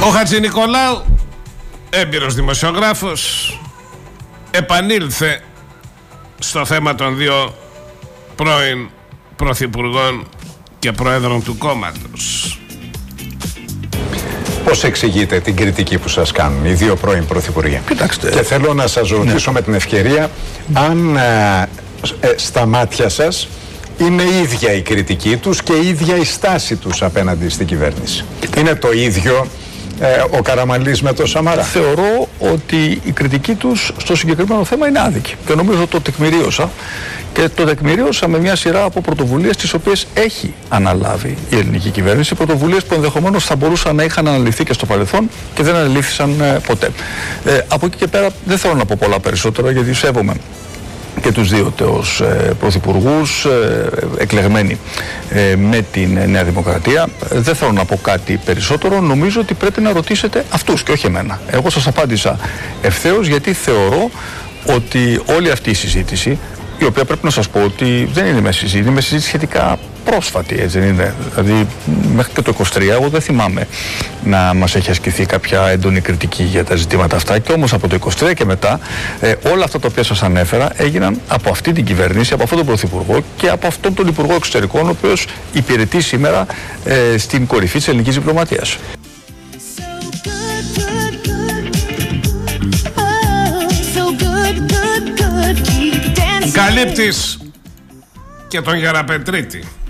Ο Χατζηνικολάου, έμπειρος δημοσιογράφος, επανήλθε στο θέμα των δύο πρώην πρωθυπουργών και πρόεδρων του κόμματος. Πώς εξηγείτε την κριτική που σας κάνουν οι δύο πρώην πρωθυπουργοί? Κοιτάξτε. Και θέλω να σας ρωτήσω με την ευκαιρία αν στα μάτια σας είναι ίδια η κριτική τους και ίδια η στάση τους απέναντι στην κυβέρνηση. Είναι το ίδιο ο Καραμανλής με τον Σαμαρά? Θεωρώ ότι η κριτική τους στο συγκεκριμένο θέμα είναι άδικη και νομίζω το τεκμηρίωσα, και το τεκμηρίωσα με μια σειρά από πρωτοβουλίες τις οποίες έχει αναλάβει η ελληνική κυβέρνηση, πρωτοβουλίες που ενδεχομένως θα μπορούσαν να είχαν αναλυθεί και στο παρελθόν και δεν αναλύθησαν ποτέ. Από εκεί και πέρα δεν θέλω να πω πολλά περισσότερα, γιατί σέβομαι και τους δύο ως πρωθυπουργούς εκλεγμένοι με την Νέα Δημοκρατία. Δεν θέλω να πω κάτι περισσότερο. Νομίζω ότι πρέπει να ρωτήσετε αυτούς και όχι εμένα. Εγώ σας απάντησα ευθέως, γιατί θεωρώ ότι όλη αυτή η συζήτηση, η οποία πρέπει να σας πω ότι δεν είναι με συζήτηση, είναι με συζήτηση σχετικά πρόσφατη, έτσι δεν είναι? Δηλαδή μέχρι και το 23 εγώ δεν θυμάμαι να μας έχει ασκηθεί κάποια έντονη κριτική για τα ζητήματα αυτά, και όμως από το 23 και μετά όλα αυτά τα οποία σας ανέφερα έγιναν από αυτή την κυβέρνηση, από αυτόν τον πρωθυπουργό και από αυτόν τον υπουργό εξωτερικών, ο οποίος υπηρετεί σήμερα στην κορυφή της ελληνικής διπλωματίας. Καλύπτεις και τον Γεραπετρίτη.